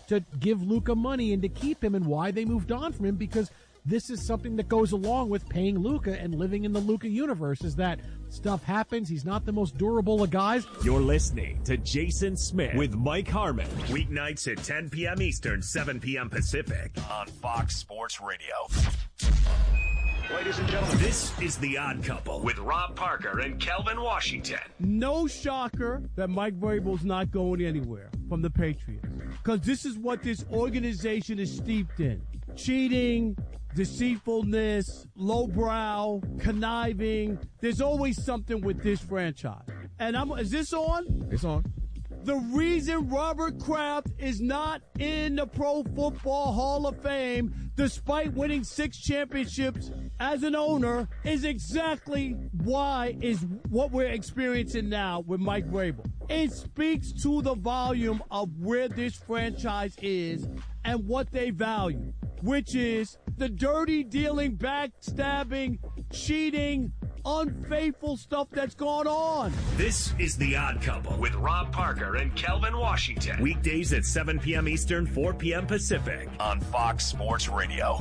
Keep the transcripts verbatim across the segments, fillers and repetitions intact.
to give Luka money and to keep him and why they moved on from him, because this is something that goes along with paying Luka and living in the Luka universe, is that stuff happens. He's not the most durable of guys. You're listening to Jason Smith with Mike Harmon. Weeknights at ten p.m. Eastern, seven p.m. Pacific on Fox Sports Radio. Ladies and gentlemen, this is The Odd Couple with Rob Parker and Kelvin Washington. No shocker that Mike Vrabel's not going anywhere from the Patriots, because this is what this organization is steeped in. Cheating, deceitfulness, lowbrow, conniving. There's always something with this franchise. And I'm, is this on? It's on. The reason Robert Kraft is not in the Pro Football Hall of Fame, despite winning six championships as an owner, is exactly why is what we're experiencing now with Mike Vrabel. It speaks to the volume of where this franchise is and what they value, which is the dirty dealing, backstabbing, cheating, unfaithful stuff that's going on. This is The Odd Couple with Rob Parker and Kelvin Washington. Weekdays at seven p.m. Eastern, four p.m. Pacific on Fox Sports Radio.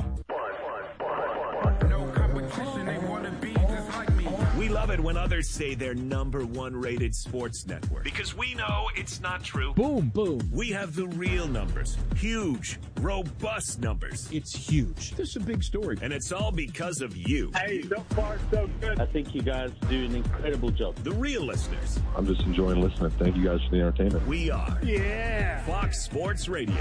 No competition, they want to be just like me. We love it when others say they're number one rated sports network, because we know it's not true. Boom, boom. We have the real numbers. Huge, robust numbers. It's huge. This is a big story. And it's all because of you. Hey, so far so good. I think you guys do an incredible job. The real listeners. I'm just enjoying listening. Thank you guys for the entertainment. We are. Yeah. Fox Sports Radio.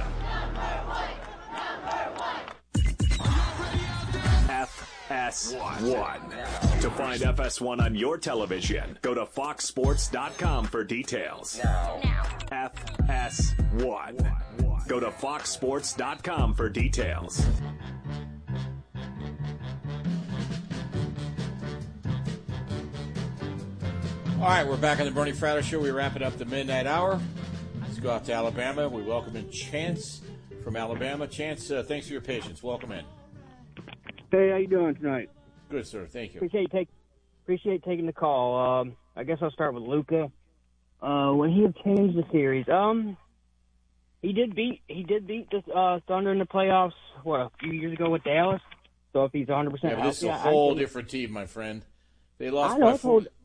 F S one. To find F S one on your television, go to fox sports dot com for details. Now. F S one. Go to fox sports dot com for details. All right, we're back on the Bernie Fratto Show. We're wrapping up the midnight hour. Let's go out to Alabama. We welcome in Chance from Alabama. Chance, uh, thanks for your patience. Welcome in. Hey, how you doing tonight? Good, sir. Thank you. Appreciate take appreciate taking the call. Um, I guess I'll start with Luka. Uh, when he had changed the series, um, he did beat he did beat the uh, Thunder in the playoffs. What, a few years ago with Dallas. So if he's one hundred percent Yeah, but this is a healthy, whole I think, different team, my friend. They lost I know, by it's four. whole-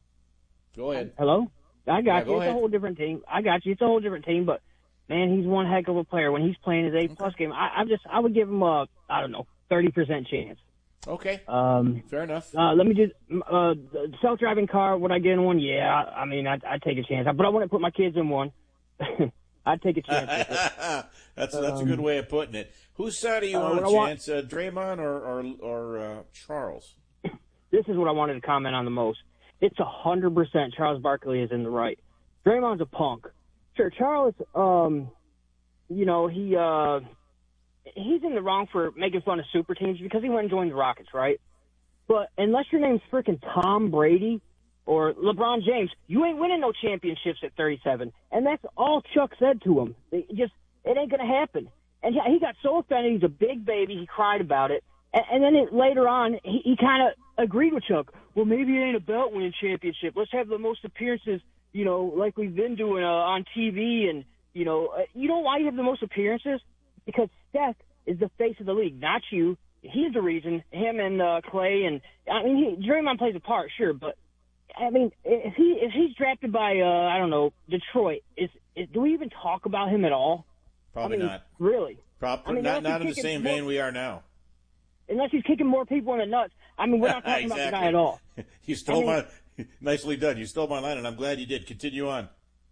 Go ahead. Hello, I got Yeah, you. go It's ahead. a whole different team. I got you. It's a whole different team, but man, he's one heck of a player. When he's playing his A plus game, I, I just I would give him a I don't know thirty percent chance. Okay. Um, Fair enough. Uh, let me just uh, self-driving car. Would I get in one? Yeah, I, I mean, I'd, I'd take a chance, but I wouldn't put my kids in one. I'd take a chance. with it. that's that's a good way of putting it. Whose side are you uh, on, what I want- Chance? Uh, Draymond or or, or uh, Charles? This is what I wanted to comment on the most. It's a hundred percent Charles Barkley is in the right. Draymond's a punk. Sure, Charles. Um, you know he uh, he's in the wrong for making fun of super teams because he went and joined the Rockets, right? But unless your name's freaking Tom Brady or LeBron James, you ain't winning no championships at thirty-seven. And that's all Chuck said to him. It just it ain't gonna happen. And he got so offended. He's a big baby. He cried about it. And, and then it, later on, he, he kind of agreed with Chuck. Well, maybe it ain't about winning championship. Let's have the most appearances, you know, like we've been doing uh, on T V. And, you know, uh, you know why you have the most appearances? Because Steph is the face of the league, not you. He's the reason. Him and uh, Clay. And, I mean, he, Draymond plays a part, sure. But, I mean, if he if he's drafted by, uh, I don't know, Detroit, is, is do we even talk about him at all? Probably I mean, not. Really? Probably I mean, not. unless Not in he's the kicking same more- vein we are now. Unless he's kicking more people in the nuts. I mean, we're not talking exactly. about the guy at all. You stole I mean, my. Nicely done. You stole my line, and I'm glad you did. Continue on.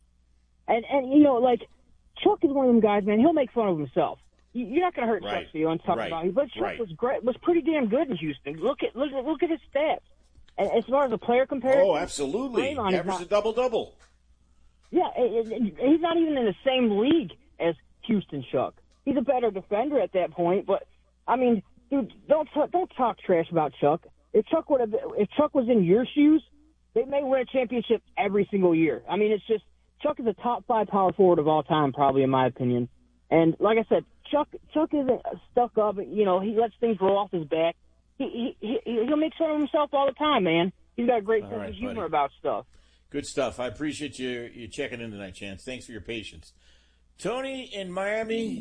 And, and you know, like, Chuck is one of them guys, man, he'll make fun of himself. You- You're not going to hurt Right. Chuck's feelings talking Right. about him. But Chuck Right. was great, was pretty damn good in Houston. Look at look at look at his stats. And as far as a player comparison, Oh, absolutely. Draymond is Averaged not- a double double. Yeah, it, it, he's not even in the same league as Houston Chuck. He's a better defender at that point. But I mean, dude, don't t- don't talk trash about Chuck. If Chuck would have, if Chuck was in your shoes, they may win a championship every single year. I mean, it's just Chuck is a top five power forward of all time, probably in my opinion. And like I said, Chuck Chuck isn't stuck up. You know, he lets things roll off his back. He he, he he'll make fun of himself all the time, man. He's got a great All sense right, of humor buddy. about stuff. Good stuff. I appreciate you you checking in tonight, Chance. Thanks for your patience. Tony in Miami.